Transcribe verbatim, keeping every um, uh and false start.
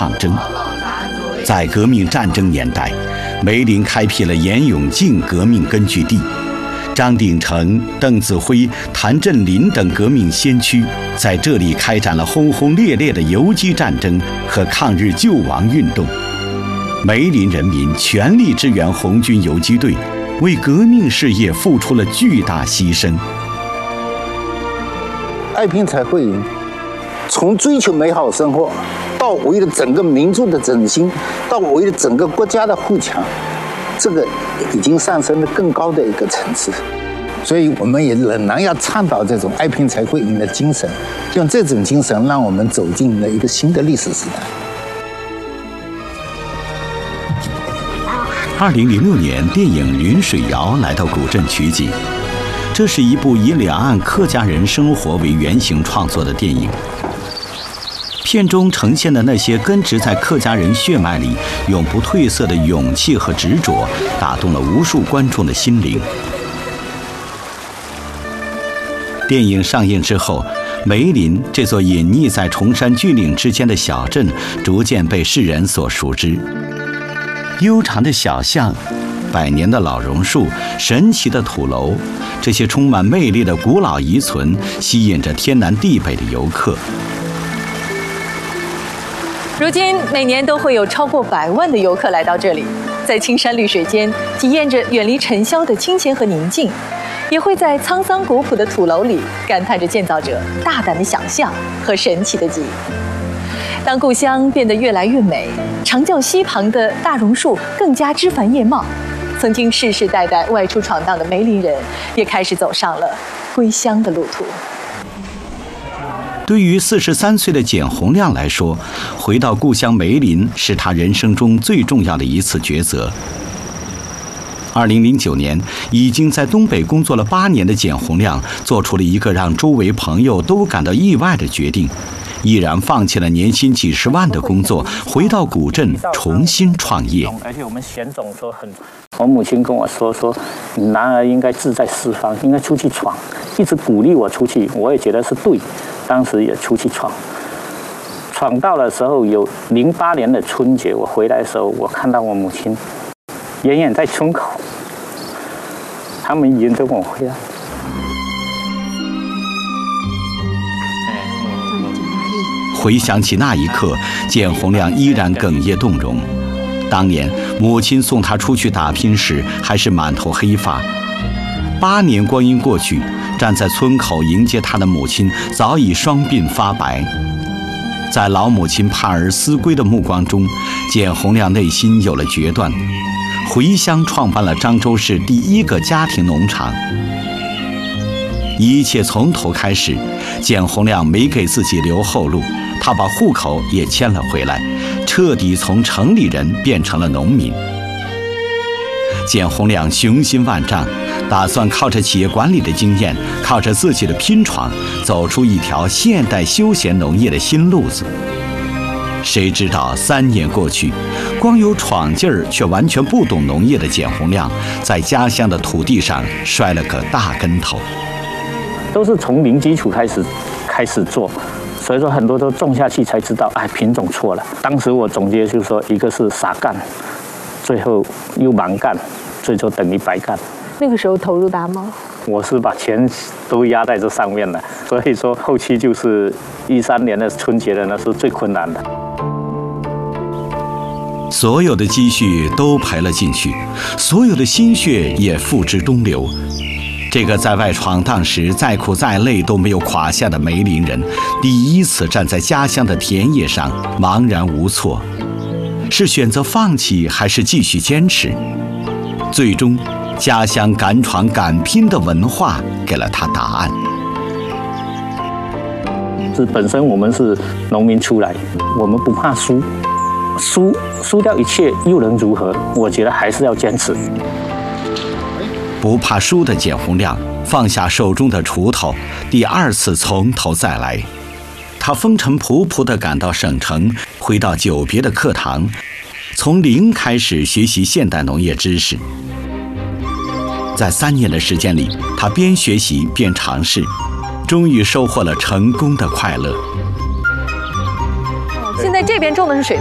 抗争。在革命战争年代，梅林开辟了严永靖革命根据地，张鼎丞、邓子恢、谭震林等革命先驱在这里开展了轰轰烈烈的游击战争和抗日救亡运动。梅林人民全力支援红军游击队，为革命事业付出了巨大牺牲。 爱拼才会赢，从追求美好生活，到为了整个民族的振兴，到为了整个国家的富强，这个已经上升了更高的一个层次。所以我们也仍然要倡导这种爱拼才会赢的精神，用这种精神让我们走进了一个新的历史时代。 二零零六年，电影《云水谣》来到古镇取景。这是一部以两岸客家人生活为原型创作的电影。片中呈现的那些根植在客家人血脉里、永不褪色的勇气和执着，打动了无数观众的心灵。电影上映之后，梅林这座隐匿在崇山峻岭之间的小镇，逐渐被世人所熟知。悠长的小巷，百年的老榕树，神奇的土楼，这些充满魅力的古老遗存，吸引着天南地北的游客。 如今，每年都会有超过百万的游客来到这里，在青山绿水间体验着远离尘嚣的清闲和宁静，也会在沧桑古朴的土楼里感叹着建造者大胆的想象和神奇的记忆。当故乡变得越来越美，长教溪旁的大榕树更加枝繁叶茂，曾经世世代代外出闯荡的梅林人也开始走上了归乡的路途。 对于四十三岁的简洪亮来说，回到故乡梅林是他人生中最重要的一次抉择。二零零九年，已经在东北工作了八年的简洪亮，做出了一个让周围朋友都感到意外的决定。毅然放弃了年薪几十万的工作，回到古镇重新创业。 而且我们贤总说很，我母亲跟我说说，男儿应该志在四方，应该出去闯，一直鼓励我出去，我也觉得是对，当时也出去闯。闯到的时候，有零八年的春节，我回来的时候，我看到我母亲远远在村口，他们迎着我回来。 回想起那一刻，简洪亮依然哽咽动容。当年母亲送他出去打拼时，还是满头黑发。八年光阴过去，站在村口迎接他的母亲早已双鬓发白。在老母亲盼儿思归的目光中，简洪亮内心有了决断，回乡创办了漳州市第一个家庭农场。一切从头开始，简洪亮没给自己留后路，他把户口也迁了回来，彻底从城里人变成了农民。简洪亮雄心万丈，打算靠着企业管理的经验，靠着自己的拼闯，走出一条现代休闲农业的新路子。谁知道三年过去，光有闯劲儿却完全不懂农业的简洪亮，在家乡的土地上摔了个大跟头。 都是从零基础开始开始做，所以说很多都种下去才知道，哎，品种错了。当时我总结就是说，一个是傻干，最后又盲干，最后等于白干。 那个时候投入大吗？ 我是把钱都压在这上面了，所以说后期就是一三年的春节的那是最困难的。 所有的积蓄都赔了进去，所有的心血也付之东流。这个在外闯荡时再苦再累都没有垮下的梅林人，第一次站在家乡的田野上茫然无措，是选择放弃还是继续坚持？最终，家乡敢闯敢拼的文化给了他答案。 是本身我们是农民出来，我们不怕输，输输掉一切又能如何？我觉得还是要坚持。 不怕输的简洪亮放下手中的锄头，第二次从头再来。他风尘仆仆地赶到省城，回到久别的课堂，从零开始学习现代农业知识。在三年的时间里，他边学习边尝试，终于收获了成功的快乐。 现在这边种的是水